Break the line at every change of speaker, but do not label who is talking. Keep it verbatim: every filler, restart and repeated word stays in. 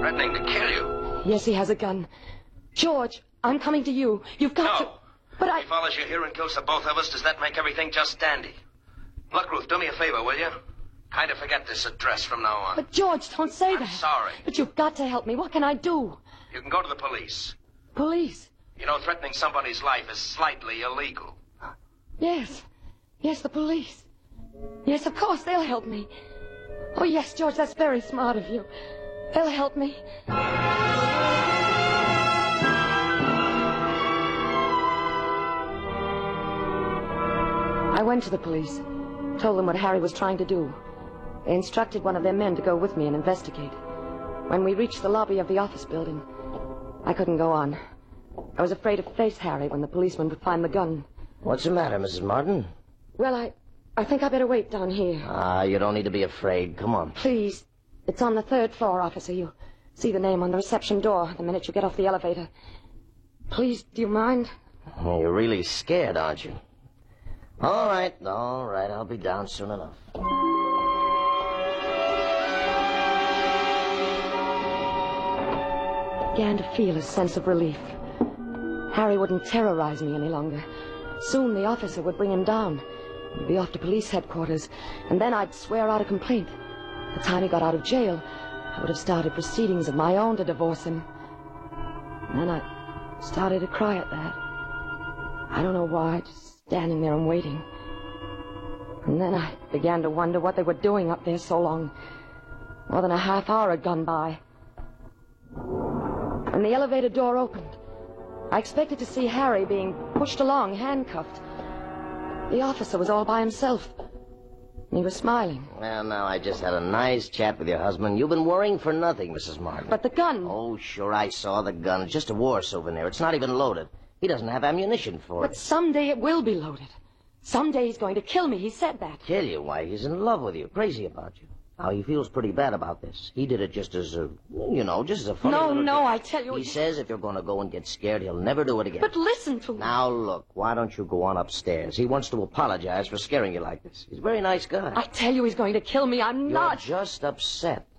Threatening to kill you.
Yes, he has a gun. George, I'm coming to you. You've got
no.
to... But I...
If he follows you here and kills the both of us, does that make everything just dandy? Look, Ruth, do me a favor, will you? Kind of forget this address from now on.
But, George, don't say
I'm
that.
sorry.
But you've got to help me. What can I do?
You can go to the police.
Police?
You know, threatening somebody's life is slightly illegal.
Yes. Yes, the police. Yes, of course, they'll help me. Oh, yes, George, that's very smart of you. They'll help me. I went to the police, told them what Harry was trying to do. They instructed one of their men to go with me and investigate. When we reached the lobby of the office building, I couldn't go on. I was afraid to face Harry when the policeman would find the gun.
What's the matter, Missus Martin?
Well, I... I think I better wait down here.
Ah, you don't need to be afraid. Come on.
Please. It's on the third floor, officer. You see the name on the reception door the minute you get off the elevator. Please, do you mind?
You're really scared, aren't you? All right, all right. I'll be down soon enough.
I began to feel a sense of relief. Harry wouldn't terrorize me any longer. Soon the officer would bring him down. He'd be off to police headquarters, and then I'd swear out a complaint. The time he got out of jail, I would have started proceedings of my own to divorce him. And then I started to cry at that. I don't know why, just standing there and waiting. And then I began to wonder what they were doing up there so long. More than a half hour had gone by. When the elevator door opened, I expected to see Harry being pushed along, handcuffed. The officer was all by himself. And he was smiling.
Well, now, I just had a nice chat with your husband. You've been worrying for nothing, Missus Martin.
But the gun...
Oh, sure, I saw the gun. It's just a war souvenir. It's not even loaded. He doesn't have ammunition for
But
it.
someday it will be loaded. Someday he's going to kill me. He said that.
Tell you why. He's in love with you. Crazy about you. Now, he feels pretty bad about this. He did it just as a, you know, just as a funny
No,
little
no,
joke.
I tell you...
He says if you're going to go and get scared, he'll never do it again.
But listen to me.
Now, look, why don't you go on upstairs? He wants to apologize for scaring you like this. He's a very nice guy.
I tell you he's going to kill me. I'm
You're
not...
just upset.